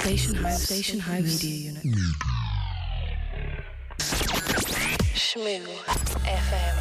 Station House Media Unit. Shmoo FM.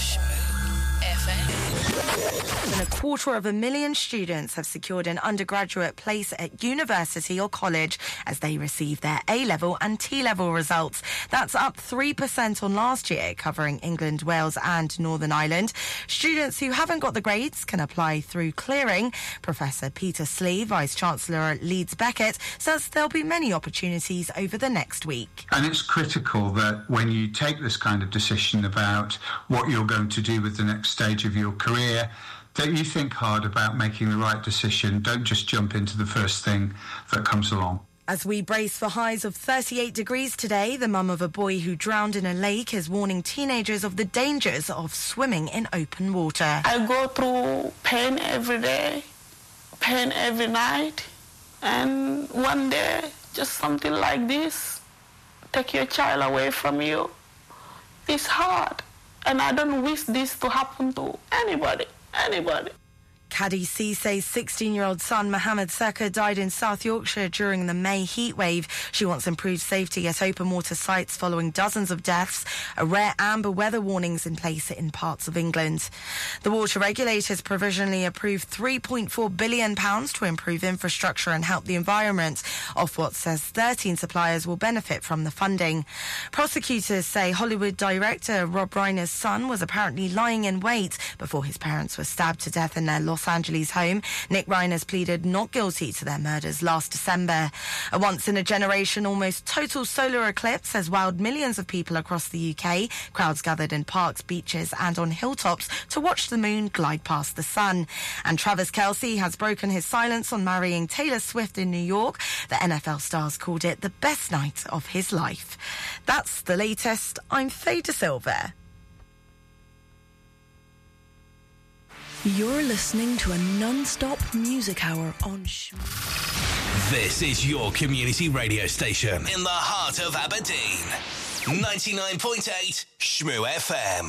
More than 250,000 students have secured an undergraduate place at university or college as they receive their A-level and T-level results. That's up 3% on last year, covering England, Wales and Northern Ireland. Students who haven't got the grades can apply through clearing. Professor Peter Slee, Vice-Chancellor at Leeds Beckett, says there'll be many opportunities over the next week. And it's critical that when you take this kind of decision about what you're going to do with the next stage of your career, that you think hard about making the right decision. Don't just jump into the first thing that comes along. As we brace for highs of 38 degrees today, the mum of a boy who drowned in a lake is warning teenagers of the dangers of swimming in open water. I go through pain every day, pain every night, and one day, just something like this, take your child away from you. It's hard, and I don't wish this to happen to anybody. Caddy Cisse's 16-year-old son, Mohammed Seka, died in South Yorkshire during the May heatwave. She wants improved safety at open water sites following dozens of deaths, a rare amber weather warnings in place in parts of England. The water regulators provisionally approved £3.4 billion to improve infrastructure and help the environment. Ofwat says 13 suppliers will benefit from the funding. Prosecutors say Hollywood director Rob Reiner's son was apparently lying in wait before his parents were stabbed to death in their Los Angeles home. Nick Reines pleaded not guilty to their murders last December. A once-in-a-generation, almost total solar eclipse has wowed millions of people across the UK. Crowds gathered in parks, beaches and on hilltops to watch the moon glide past the sun. And Travis Kelce has broken his silence on marrying Taylor Swift in New York. The NFL stars called it the best night of his life. That's the latest. I'm Faye De Silva. You're listening to a non-stop music hour on Shmoo. This is your community radio station in the heart of Aberdeen. 99.8 Shmoo FM.